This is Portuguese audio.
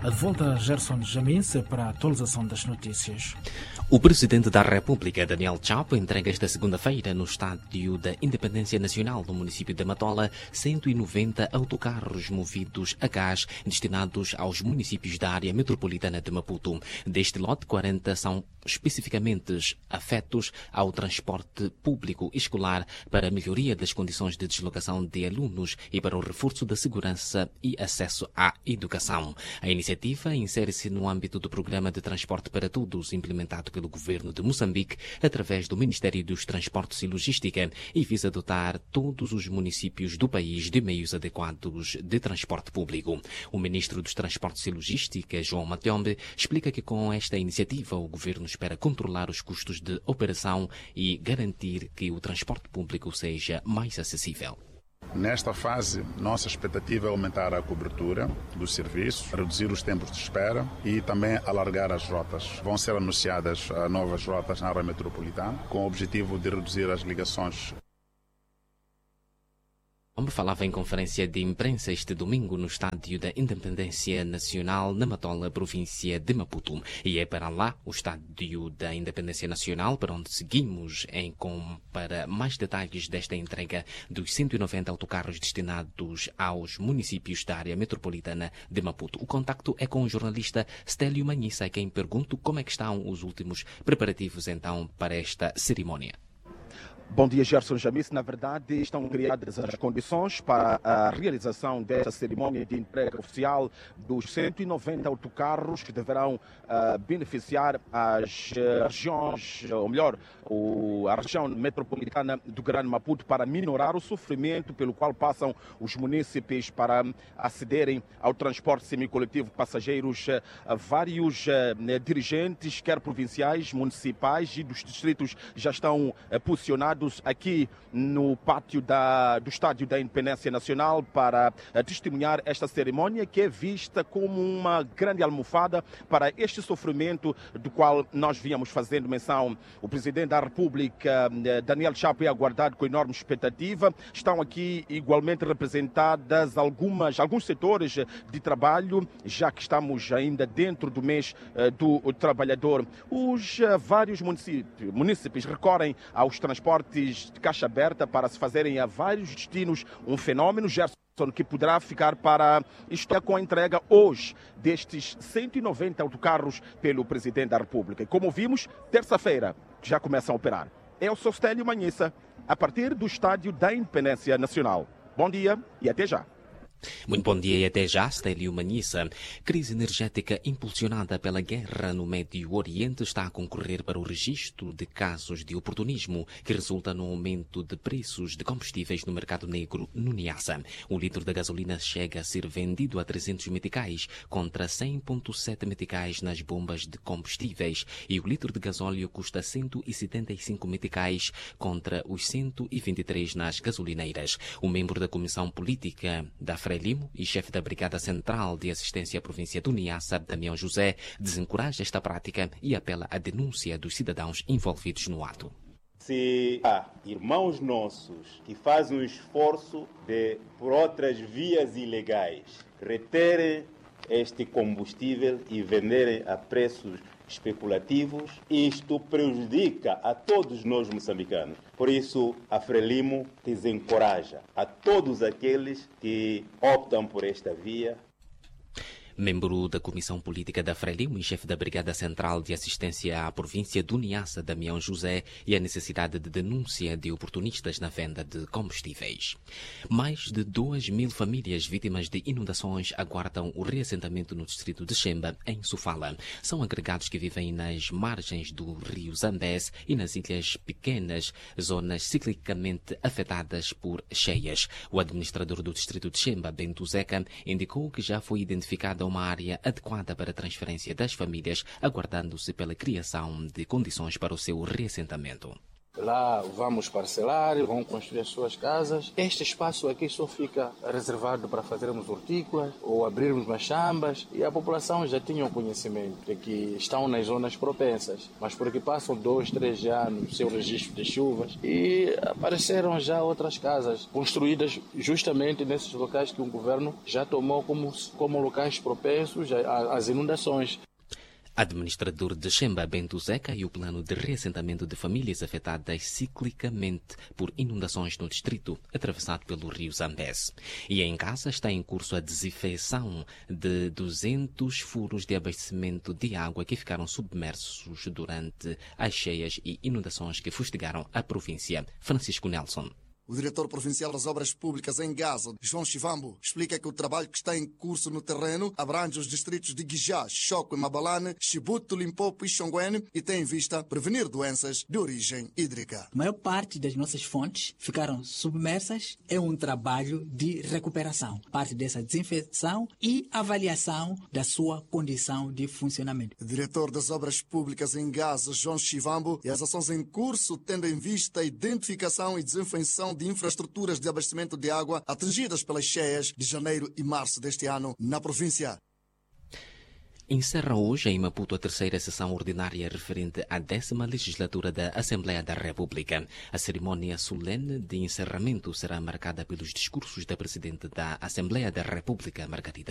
De volta, Gerson Jamince para a atualização das notícias. O Presidente da República, Daniel Chapo, entrega esta segunda-feira no Estádio da Independência Nacional, no município de Matola, 190 autocarros movidos a gás destinados aos municípios da área metropolitana de Maputo. Deste lote, 40 são especificamente afetos ao transporte público escolar para a melhoria das condições de deslocação de alunos e para o reforço da segurança e acesso à educação. A iniciativa insere-se no âmbito do Programa de Transporte para Todos, implementado pelo Governo de Moçambique através do Ministério dos Transportes e Logística e visa dotar todos os municípios do país de meios adequados de transporte público. O Ministro dos Transportes e Logística, João Matiombe, explica que com esta iniciativa o Governo espera controlar os custos de operação e garantir que o transporte público seja mais acessível. Nesta fase, nossa expectativa é aumentar a cobertura dos serviços, reduzir os tempos de espera e também alargar as rotas. Vão ser anunciadas novas rotas na área metropolitana, com o objetivo de reduzir as ligações. Falava em conferência de imprensa este domingo no Estádio da Independência Nacional, na Matola, província de Maputo. E é para lá, o Estádio da Independência Nacional, para onde seguimos para mais detalhes desta entrega dos 190 autocarros destinados aos municípios da área metropolitana de Maputo. O contacto é com o jornalista Stélio Manhissa, a quem pergunto como é que estão os últimos preparativos então para esta cerimónia. Bom dia, Gerson Jamince. Na verdade, estão criadas as condições para a realização desta cerimónia de entrega oficial dos 190 autocarros que deverão beneficiar as regiões, ou melhor, a região metropolitana do Grande Maputo, para minorar o sofrimento pelo qual passam os munícipes para acederem ao transporte semicoletivo de passageiros. Vários dirigentes, quer provinciais, municipais e dos distritos, já estão posicionados aqui no pátio do Estádio da Independência Nacional para testemunhar esta cerimónia, que é vista como uma grande almofada para este sofrimento do qual nós víamos fazendo menção. O Presidente da República, Daniel Chapo, é aguardado com enorme expectativa. Estão aqui igualmente representadas alguns setores de trabalho, já que estamos ainda dentro do mês do trabalhador. Os vários munícipes recorrem aos transportes de caixa aberta para se fazerem a vários destinos, um fenômeno, Gerson, que poderá ficar para isto com a entrega hoje destes 190 autocarros pelo Presidente da República. E como vimos, terça-feira já começam a operar. Eu sou Stélio Manhissa, a partir do Estádio da Independência Nacional. Bom dia e até já. Muito bom dia e até já, Stélio Manhissa. Crise energética impulsionada pela guerra no Médio Oriente está a concorrer para o registro de casos de oportunismo que resulta no aumento de preços de combustíveis no mercado negro no Niassa. O litro da gasolina chega a ser vendido a 300 meticais contra 100,7 meticais nas bombas de combustíveis e o litro de gasóleo custa 175 meticais contra os 123 nas gasolineiras. O membro da Comissão Política da Frelimo e chefe da Brigada Central de Assistência à Província do Niassa, Damião José, desencoraja esta prática e apela à denúncia dos cidadãos envolvidos no ato. Se há irmãos nossos que fazem um esforço de, por outras vias ilegais, reterem este combustível e venderem a preços especulativos, isto prejudica a todos nós moçambicanos. Por isso, a Frelimo desencoraja a todos aqueles que optam por esta via. Membro da Comissão Política da Frelimo e chefe da Brigada Central de Assistência à Província do Niassa, Damião José, e a necessidade de denúncia de oportunistas na venda de combustíveis. Mais de 2.000 famílias vítimas de inundações aguardam o reassentamento no distrito de Xemba, em Sofala. São agregados que vivem nas margens do rio Zambés e nas ilhas pequenas, zonas ciclicamente afetadas por cheias. O administrador do distrito de Xemba, Bento Zeca, indicou que já foi identificada uma área adequada para a transferência das famílias, aguardando-se pela criação de condições para o seu reassentamento. Lá vamos parcelar, vão construir as suas casas. Este espaço aqui só fica reservado para fazermos hortícolas ou abrirmos machambas, e a população já tinha o conhecimento de que estão nas zonas propensas, mas porque passam 2, 3 anos sem o registro de chuvas e apareceram já outras casas construídas justamente nesses locais que o governo já tomou como locais propensos às inundações. Administrador de Xemba, Bento Zeca, e o plano de reassentamento de famílias afetadas ciclicamente por inundações no distrito, atravessado pelo rio Zambeze. E em casa está em curso a desinfecção de 200 furos de abastecimento de água que ficaram submersos durante as cheias e inundações que fustigaram a província. Francisco Nelson. O diretor provincial das Obras Públicas em Gaza, João Chivambo, explica que o trabalho que está em curso no terreno abrange os distritos de Guijá, Choco e Mabalane, Chibuto, Limpopo e Xonguene e tem em vista prevenir doenças de origem hídrica. A maior parte das nossas fontes ficaram submersas. É um trabalho de recuperação, parte dessa desinfecção e avaliação da sua condição de funcionamento. O diretor das Obras Públicas em Gaza, João Chivambo, e as ações em curso tendo em vista a identificação e desinfecção de infraestruturas de abastecimento de água atingidas pelas cheias de janeiro e março deste ano na província. Encerra hoje em Maputo a terceira sessão ordinária referente à 10ª legislatura da Assembleia da República. A cerimónia solene de encerramento será marcada pelos discursos da Presidente da Assembleia da República, Margarida